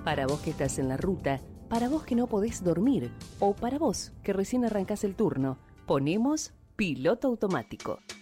Para vos que estás en la ruta, para vos que no podés dormir o para vos que recién arrancás el turno, ponemos piloto automático.